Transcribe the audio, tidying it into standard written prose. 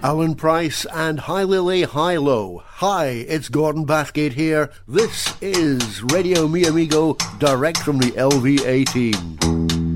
Alan Price and Hi Lily, Hi Low. Hi, it's Gordon Bathgate here. This is Radio Mi Amigo, direct from the LV18.